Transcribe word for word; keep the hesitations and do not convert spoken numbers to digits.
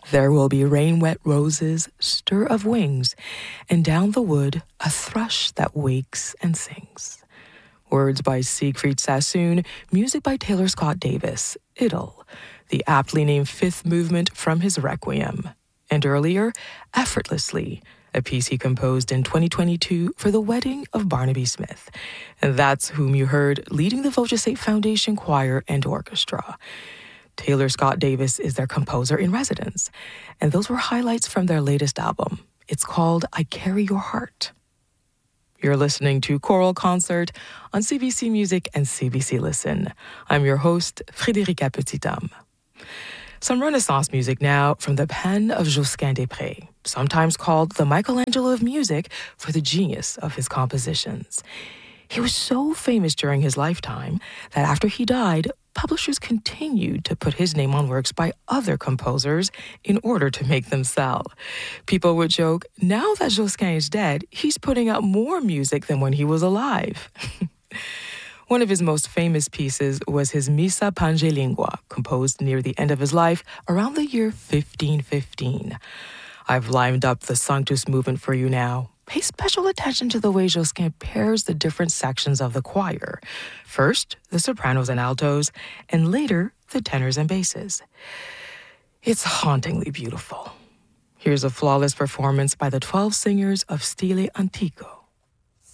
There will be rain-wet roses, stir of wings, and down the wood a thrush that wakes and sings. Words by Siegfried Sassoon, music by Taylor Scott Davis, Idyll, the aptly named fifth movement from his Requiem. And earlier, Effortlessly, a piece he composed in twenty twenty-two for the wedding of Barnaby Smith. And that's whom you heard leading the Voce State Foundation Choir and Orchestra. Taylor Scott Davis is their composer in residence. And those were highlights from their latest album. It's called I Carry Your Heart. You're listening to Choral Concert on C B C Music and C B C Listen. I'm your host, Frédérica Petit-Homme. Some Renaissance music now from the pen of Josquin des Prez, sometimes called the Michelangelo of music for the genius of his compositions. He was so famous during his lifetime that after he died, publishers continued to put his name on works by other composers in order to make them sell. People would joke, now that Josquin is dead, he's putting out more music than when he was alive. One of his most famous pieces was his Missa Pange Lingua, composed near the end of his life around the year fifteen fifteen. I've lined up the Sanctus movement for you now. Pay special attention to the way Josquin pairs the different sections of the choir. First, the sopranos and altos, and later, the tenors and basses. It's hauntingly beautiful. Here's a flawless performance by the twelve singers of Stile Antico.